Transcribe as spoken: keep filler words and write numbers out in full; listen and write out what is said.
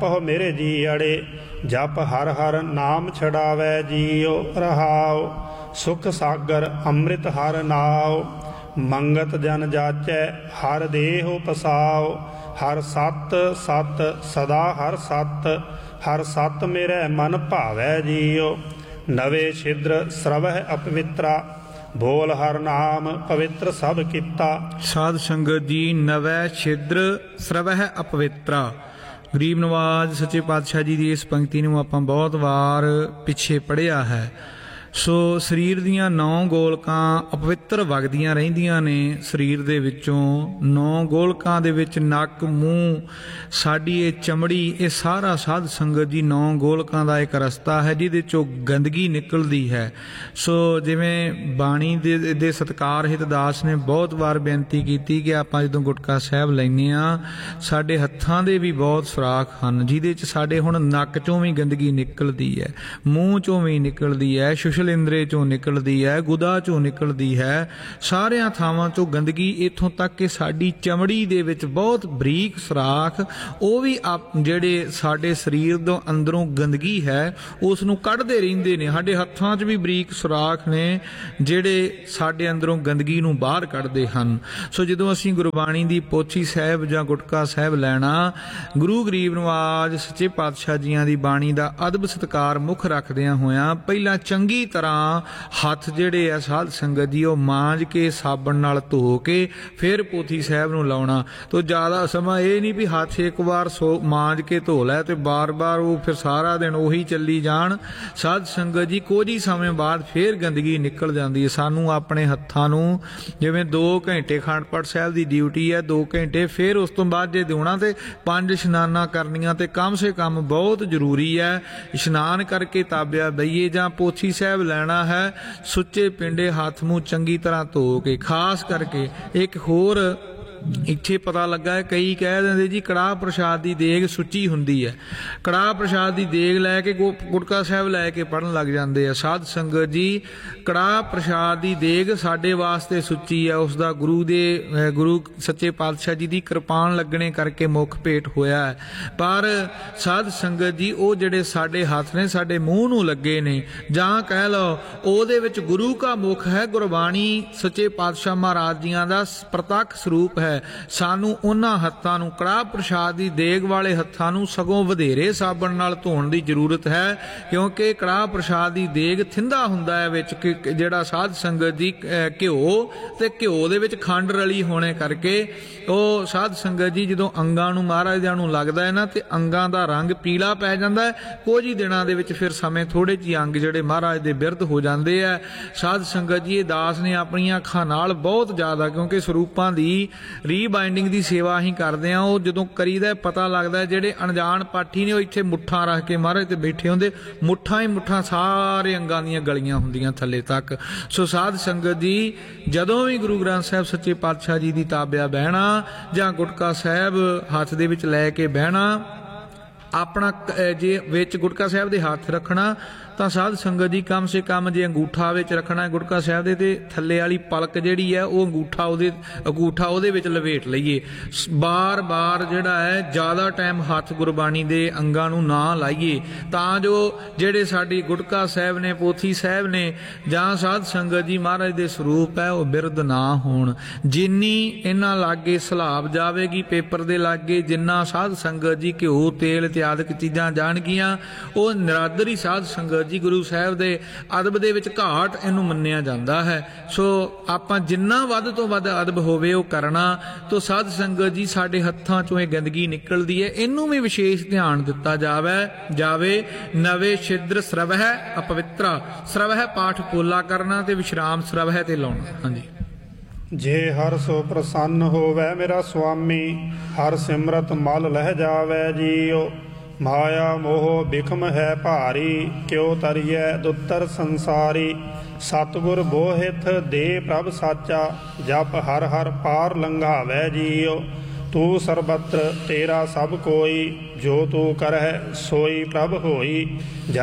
पह मेरे जी अड़े जप हर हर नाम छड़ावै जियो रहाओ सुख सागर अमृत हर नाव मंगत जन जाचै हर देहो पसाओ हर सत सत सदा हर सत हर सत मेरे मन भावै जियो नवे छिद्र स्रवह अपवित्रा बोल हर नाम पवित्र सब किता। साध संगत जी नवै छिद्र स्रवह अपवित्रा। गरीब नवाज सच्चे पातशाह जी की इस पंक्ति में आप बहुत वार पिछे पढ़िया है। सो शरीर दियां नौ गोलकां अपवित्र वगदियां रहिंदियां ने शरीर दे विचों। नौ गोलकां दे विच नक मूँह साडी ये चमड़ी ये सारा साध संगत जी नौ गोलकां दा एक रस्ता है जिहदे चों गंदगी निकलदी है। सो जिवें बाणी दे, दे सत्कारहित दास ने बहुत वार बेनती कीती कि आपां जदों गुटका साहिब लैने आ साडे हत्थां दे भी बहुत सुराख हन जिहदे च साडे हुण नक चों भी गंदगी निकलदी है, मूँह चों भी निकलदी है, इंद्रे चों निकलदी है, गुदा चों निकलदी है, सारियां थावां चों गंदगी इत्थों तक कि साडी चमड़ी दे विच बहुत बरीक सुराख ਉਹ ਵੀ ਆਪ ਜਿਹੜੇ ਸਾਡੇ ਸਰੀਰ ਤੋਂ ਅੰਦਰੋਂ ਗੰਦਗੀ ਹੈ ਉਸ ਨੂੰ ਕੱਢਦੇ ਰਹਿੰਦੇ ਨੇ। ਸਾਡੇ ਹੱਥਾਂ 'ਚ ਵੀ ਬਰੀਕ ਸੁਰਾਖ ਨੇ ਜਿਹੜੇ ਸਾਡੇ ਅੰਦਰੋਂ ਗੰਦਗੀ ਨੂੰ ਬਾਹਰ ਕੱਢਦੇ ਹਨ। ਸੋ ਜਦੋਂ ਅਸੀਂ ਗੁਰਬਾਣੀ ਦੀ ਪੋਥੀ ਸਾਹਿਬ ਜਾਂ ਗੁਟਕਾ ਸਾਹਿਬ ਲੈਣਾ ਗੁਰੂ ਗਰੀਬ ਨਵਾਜ ਸੱਚੇ ਪਾਤਸ਼ਾਹ ਜੀਆਂ ਦੀ ਬਾਣੀ ਦਾ ਅਦਬ ਸਤਿਕਾਰ ਮੁੱਖ ਰੱਖਦਿਆਂ ਹੋਇਆਂ ਪਹਿਲਾਂ ਚੰਗੀ ਤਰ੍ਹਾਂ ਹੱਥ ਜਿਹੜੇ ਆ ਸਾਧ ਸੰਗਤ ਜੀ ਉਹ ਮਾਂਜ ਕੇ ਸਾਬਣ ਨਾਲ ਧੋ ਕੇ ਫਿਰ ਪੋਥੀ ਸਾਹਿਬ ਨੂੰ ਲਾਉਣਾ। तो ज़्यादा समा ये नहीं भी हथ एक बार सो मांज के धो लै तो बार बार वो फिर सारा दिन उही चली जान। साध संगत जी कुछ ही समय बाद फिर गंदगी निकल जाती है। सानू अपने हत्थां नूं जिवें दो घंटे अखंड पाठ साहिब की ड्यूटी है दो घंटे फिर उस तो बाद जे देना तो पंज इशनाना करनियां ते कम से कम बहुत जरूरी है। इशनान करके ताबिया बईए जां पोथी साहिब लैना है सुच्चे पिंडे हथ मूँह चंगी तरह धो के। खास करके एक होर इत्थे पता लगा है कई कह देंगे जी कड़ाह प्रसाद की देग सुच्ची हुंदी है, कड़ाह प्रसाद की देग लैके गुटका साहिब लैके पढ़न लग जाते हैं। साध संगत जी कड़ाह प्रसाद की देग साडे वास्ते सुच्ची है, उसका गुरु दे गुरु सच्चे पातशाह जी की कृपान लगने करके मुख भेट होया है। पर साध संगत जी वो जिहड़े साडे हथ ने साडे मूँह नूं लगे ने जां कह लो ਉਹਦੇ ਵਿੱਚ गुरु का मुख है गुरबाणी सच्चे पातशाह महाराज जियां दा प्रतख स्वरूप है। सानू उन्हां हत्थां नूं कड़ाह प्रसाद की देग वाले हत्थां नूं सगों वधेरे साबण नाल धोण दी जरूरत है क्योंकि कड़ाह प्रसाद की देग थिंदा हुंदा है विच जिहड़ा साध संगत जी घिओ ते घिओ दे विच खंड रली होने करके ਉਹ साध संगत जी ਜਦੋਂ अंगां नूं महाराज नूं लगदा है ना ते अंगां दा रंग पीला पै जांदा है। कुछ ही दिनां दे विच फिर समय थोड़े जी अंग जिहड़े महाराज दे बिरध हो जांदे आ। साध संगत जी दास ने अपणियां अखां नाल बहुत ज़्यादा क्योंकि स्वरूपां दी रीबाइंडिंग की सेवा असीं करदे हां। ਉਹ ਜਦੋਂ ਕਰੀਦਾ पता लगदा ਜਿਹੜੇ अणजाण पाठी ने ਉਹ ਇੱਥੇ ਮੁੱਠਾਂ ਰੱਖ ਕੇ महाराज ते बैठे ਹੁੰਦੇ ਮੁੱਠਾਂ ही मुੱਠਾਂ ਸਾਰੇ अंगां ਦੀਆਂ ਗਲੀਆਂ ਹੁੰਦੀਆਂ ਥੱਲੇ तक। सो साध संगत जी ਜਦੋਂ भी गुरु ग्रंथ साहिब सच्चे पातशाह जी की ताबिया बहना ਜਾਂ ਗੁਟਕਾ ਸਾਹਿਬ ਹੱਥ ਦੇ ਵਿੱਚ ਲੈ ਕੇ ਬਹਿਣਾ अपना जे विच गुटका साहिब दे हाथ रखना तो साध संगत जी कम से कम जे अंगूठा विच रखना गुटका साहिब दे ते थल्ले वाली पलक जिहड़ी है वो अंगूठा उहदे अंगूठा उहदे विच लपेट लईए। बार बार जिहड़ा है ज़्यादा टाइम हाथ गुरबाणी दे अंगां नूं ना लाइए तां जो जिहड़े साडी गुटका साहिब ने पोथी साहिब ने जां साध संगत जी महाराज दे स्वरूप है वो बिरध ना होण। जिन्नी इन्हां लागे सलाब जावेगी पेपर दे लागे जिन्ना साध संगत जी घिओ तेल इत्यादि चीज़ां जाणगियां वो निरादरी साध संगत जी गुरु साहिब दे अदब दे विच घाट इहनूं मन्निया जांदा है। सो आपां जिन्ना वध तो वध अदब होवे वो करना तो साध संगत जी साडे हत्थां चों इह गंदगी निकलदी है इहनूं भी विशेष ध्यान दिता जावे जावे। नवे छिद्र स्रवह अपवित्रा स्रवह पाठ पोला करना ते विश्राम स्रवह ते लाउणा। हाँ जी जे हर सो प्रसन्न होवै मेरा स्वामी हर सिमरत मल लह जावै जियो माया मोह बिखम है भारी क्यों तरिए दुत्तर संसारी सतगुर बोहित दे प्रभ साचा जप हर हर पार लंघावै जियो तू सर्वत्र तेरा सब कोई जो तू करह सोई प्रभ होई।